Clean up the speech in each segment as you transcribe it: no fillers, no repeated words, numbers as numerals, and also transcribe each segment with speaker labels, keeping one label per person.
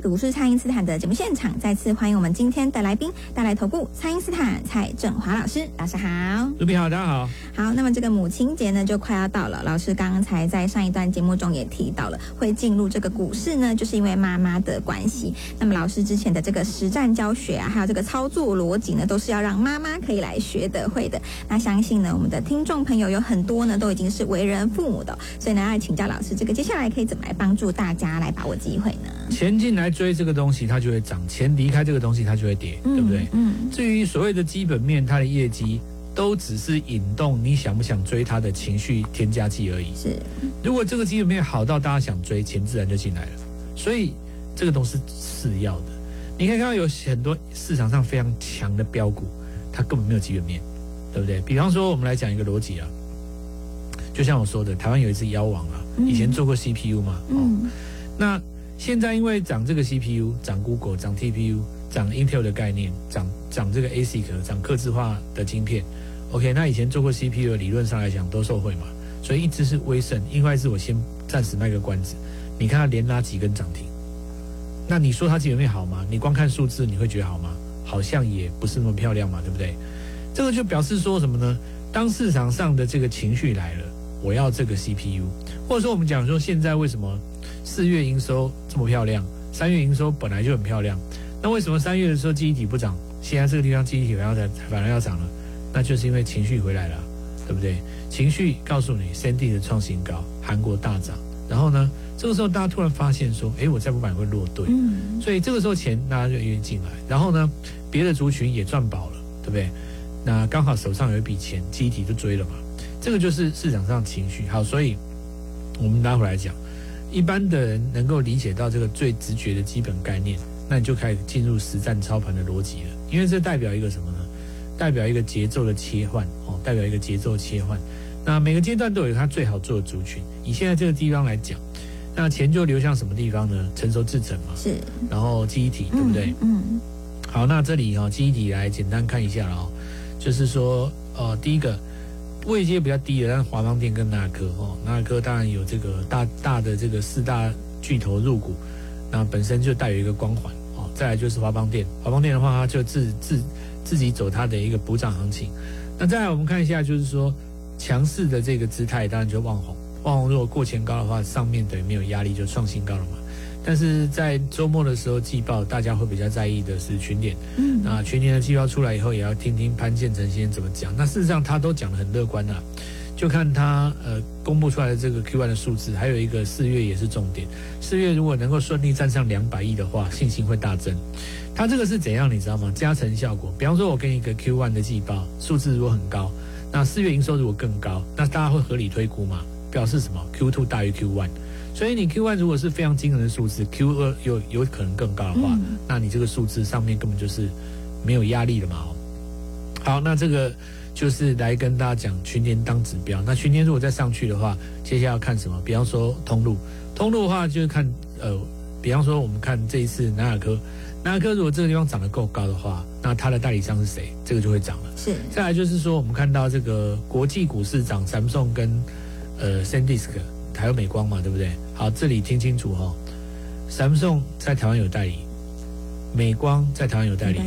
Speaker 1: 股市蔡因斯坦的节目现场，再次欢迎我们今天的来宾，大来投顾蔡因斯坦蔡正华老师。老师好。
Speaker 2: 卢比好，大家好。
Speaker 1: 好，那么这个母亲节呢就快要到了，老师刚才在上一段节目中也提到了，会进入这个股市呢，就是因为妈妈的关系。那么老师之前的这个实战教学啊，还有这个操作逻辑呢，都是要让妈妈可以来学的会的。那相信呢，我们的听众朋友有很多呢，都已经是为人父母的，所以呢，要请教老师，这个接下来可以怎么来帮助大家来把握机会呢？
Speaker 2: 钱进来追这个东西，它就会涨；钱离开这个东西，它就会跌，对不对？至于所谓的基本面，它的业绩都只是引动你想不想追它的情绪添加剂而已。
Speaker 1: 是，
Speaker 2: 如果这个基本面好到大家想追，钱自然就进来了。所以这个都是次要的。你可以看到有很多市场上非常强的标股，它根本没有基本面，对不对？比方说，我们来讲一个逻辑啊，就像我说的，台湾有一只妖王啊，以前做过 CPU 嘛，那现在因为涨这个 CPU， 涨 Google， 涨 TPU， 涨 Intel 的概念，涨这个 ASIC， 涨客制化的晶片 ，OK， 那以前做过 CPU 的理论上来讲都受惠嘛，所以一只是威盛，另外一只我先暂时卖个关子。你看它连拉几根涨停，那你说它基本面好吗？你光看数字你会觉得好吗？好像也不是那么漂亮嘛，对不对？这个就表示说什么呢？当市场上的这个情绪来了，我要这个 CPU， 或者说我们讲说现在为什么4月营收这么漂亮，3月营收本来就很漂亮，那为什么3月的时候记忆体不涨，现在这个地方记忆体反而要涨了？那就是因为情绪回来了，对不对？情绪告诉你 SanDisk 的创新高，韩国大涨，然后呢，这个时候大家突然发现说，我再不买会落队，所以这个时候钱大家就愿意进来，然后呢，别的族群也赚饱了，对不对？那刚好手上有一笔钱，记忆体就追了嘛，这个就是市场上情绪。好，所以我们拉回来讲，一般的人能够理解到这个最直觉的基本概念，那你就开始进入实战操盘的逻辑了，因为这代表一个什么呢？代表一个节奏的切换，代表一个节奏切换。那每个阶段都有它最好做的族群。以现在这个地方来讲，那钱就流向什么地方呢？成熟制程嘛，
Speaker 1: 是，
Speaker 2: 然后记忆体，对不对？好，那这里记忆体来简单看一下了就是说第一个位阶比较低的，但是华邦电跟纳科纳科当然有这个大的这个4大巨头入股，那本身就带有一个光环再来就是华邦电的话，它就自己走它的一个补涨行情。那再来我们看一下，就是说强势的这个姿态，当然就旺宏如果过前高的话，上面等于没有压力，就创新高了嘛。但是在周末的时候季报，大家会比较在意的是群联，那群联的季报出来以后，也要听听潘建成先生怎么讲。那事实上他都讲得很乐观就看他公布出来的这个 Q1 的数字，还有一个4月也是重点。4月如果能够顺利站上200亿的话，信心会大增。他这个是怎样你知道吗？加成效果。比方说我给你一个 Q1 的季报数字如果很高，那4月营收如果更高，那大家会合理推估嘛？表示什么 ？Q2 大于 Q1。所以你 Q1 如果是非常惊人的数字 ，Q2 有可能更高的话，那你这个数字上面根本就是没有压力了嘛。好，那这个就是来跟大家讲群联当指标。那群联如果再上去的话，接下来要看什么？比方说通路的话，就是看比方说我们看这一次南亚科如果这个地方涨得够高的话，那它的代理商是谁？这个就会涨了。是。再来就是说，我们看到这个国际股市涨，Samsung 跟SanDisk。还有美光嘛，对不对？好，这里听清楚Samsung 在台湾有代理，美光在台湾有代理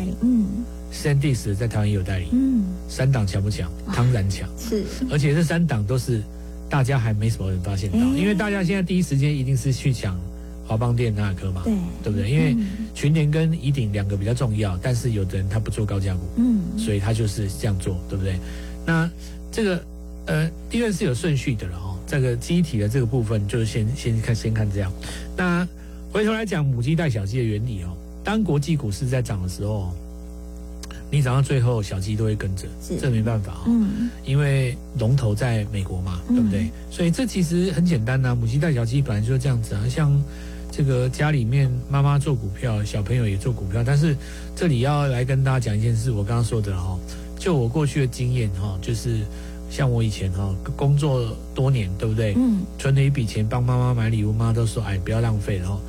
Speaker 2: ，SanDisk 在台湾也有代理，3档强不强？当然强，是，而且这3档都是大家还没什么人发现到，因为大家现在第一时间一定是去抢华邦电、南亚科嘛，对不对？因为群联跟宜鼎2个比较重要，但是有的人他不做高价股，所以他就是这样做，对不对？那这个第二是有顺序的了这个记忆体的这个部分就先看这样。那回头来讲母鸡带小鸡的原理当国际股市在涨的时候，你涨到最后小鸡都会跟着，这没办法因为龙头在美国嘛，对不对？所以这其实很简单母鸡带小鸡本来就是这样子像这个家里面妈妈做股票，小朋友也做股票，但是这里要来跟大家讲一件事，我刚刚说的就我过去的经验就是像我以前工作多年，对不对？存了一笔钱帮妈妈买礼物，妈妈都说不要浪费了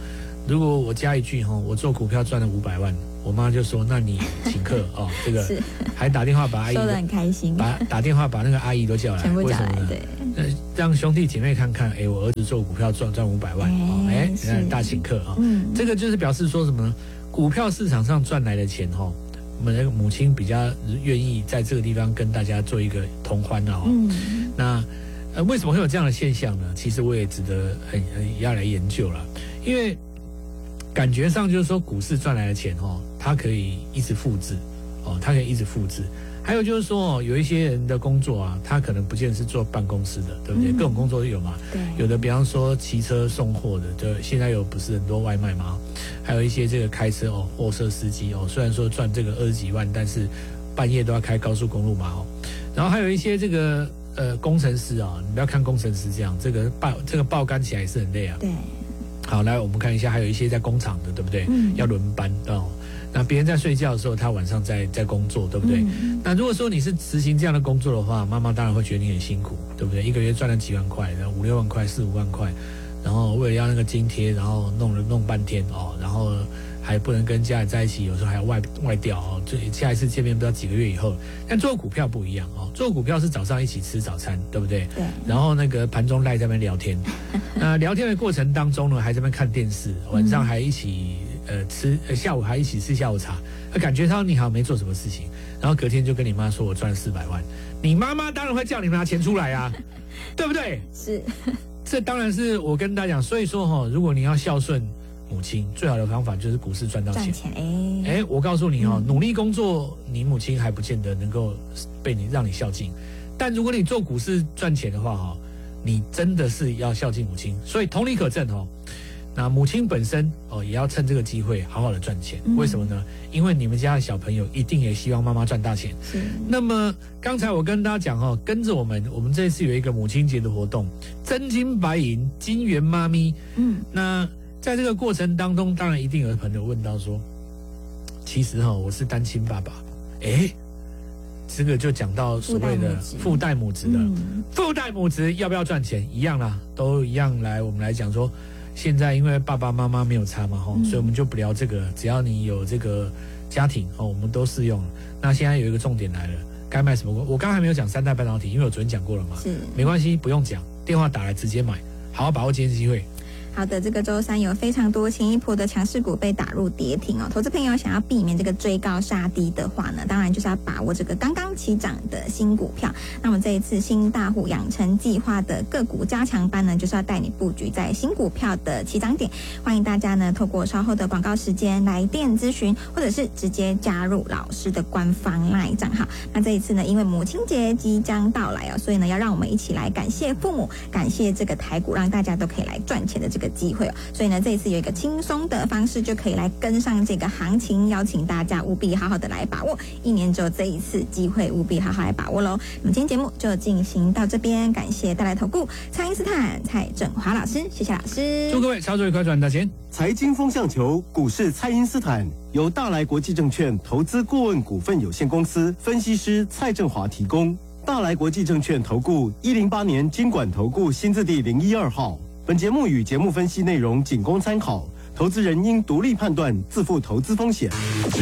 Speaker 2: 如果我加一句我做股票赚了500万，我妈就说那你请客哦，这个还打电话把阿姨
Speaker 1: 说得很开心，
Speaker 2: 打电话把那个阿姨都叫来，
Speaker 1: 全部叫来，对，
Speaker 2: 让兄弟姐妹看看，我儿子做股票赚500万，大请客啊，这个就是表示说什么呢？股票市场上赚来的钱我们的母亲比较愿意在这个地方跟大家做一个同欢那为什么会有这样的现象呢？其实我也值得要来研究了，因为感觉上就是说股市赚来的钱它可以一直复制它可以一直复制。还有就是说有一些人的工作啊，他可能不见得是做办公室的，对不对？各种工作都有嘛。对。有的比方说骑车送货的，就现在有不是很多外卖嘛，还有一些这个开车货车司机虽然说赚这个20几万，但是半夜都要开高速公路嘛然后还有一些这个工程师你不要看工程师这样，这个爆肝起来也是很累啊。对。好，来我们看一下，还有一些在工厂的，对不对？要轮班那别人在睡觉的时候，他晚上在工作，对不对？那如果说你是执行这样的工作的话，妈妈当然会觉得你很辛苦，对不对？一个月赚了几万块，然后5-6万块、4-5万块，然后为了要那个津贴，然后弄半天然后还不能跟家人在一起，有时候还要外调下一次见面不知道几个月以后。但做股票不一样做股票是早上一起吃早餐，对不对？对。然后那个盘中赖在那边聊天，那聊天的过程当中呢，还在那边看电视，晚上还一起下午还一起吃下午茶，感觉到你好像没做什么事情，然后隔天就跟你妈说我赚了400万，你妈妈当然会叫你拿钱出来啊，对不对？是，这当然是我跟大家讲，所以说如果你要孝顺母亲，最好的方法就是股市赚到钱。我告诉你努力工作，你母亲还不见得能够让你孝敬，但如果你做股市赚钱的话你真的是要孝敬母亲。所以同理可证那母亲本身也要趁这个机会好好的赚钱。为什么呢？因为你们家的小朋友一定也希望妈妈赚大钱。那么刚才我跟大家讲跟着我们这一次有一个母亲节的活动，真金白银金元妈咪。那在这个过程当中，当然一定有朋友问到说，其实我是单亲爸爸，这个就讲到所谓的父代母职了。父代母职要不要赚钱？一样啦，都一样。我们来讲说，现在因为爸爸妈妈没有差嘛所以我们就不聊这个，只要你有这个家庭我们都适用。那现在有一个重点来了，该买什么？我刚才没有讲3代半导体，因为我昨天讲过了嘛。没关系，不用讲，电话打来直接买，好好把握今天的机会。
Speaker 1: 好的，这个周三有非常多前一波的强势股被打入跌停投资朋友想要避免这个追高杀低的话呢，当然就是要把握这个刚刚起涨的新股票。那么这一次新大户养成计划的个股加强班呢，就是要带你布局在新股票的起涨点。欢迎大家呢透过稍后的广告时间来电咨询，或者是直接加入老师的官方 LINE 账号。那这一次呢，因为母亲节即将到来所以呢，要让我们一起来感谢父母，感谢这个台股，让大家都可以来赚钱的这个机会所以呢，这一次有一个轻松的方式就可以来跟上这个行情，邀请大家务必好好的来把握，一年只有这一次机会，务必好好来把握咯。那么今天节目就进行到这边，感谢带来投顾蔡因斯坦蔡正华老师，谢谢老师，
Speaker 2: 祝各位操作愉快，赚大钱。
Speaker 3: 财经风向球，股市蔡因斯坦由大来国际证券投资顾问股份有限公司分析师蔡正华提供。大来国际证券投顾108年金管投顾新字第012号。本节目与节目分析内容仅供参考，投资人应独立判断，自负投资风险。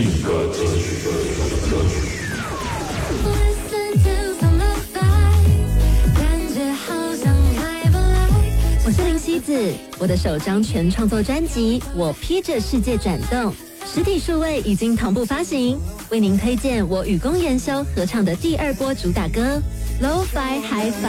Speaker 4: 我是林希子，我的首张全创作专辑《我披着世界转动》实体数位已经同步发行，为您推荐我与公研修合唱的第2波主打歌《Lo-Fi Hi-Fi》。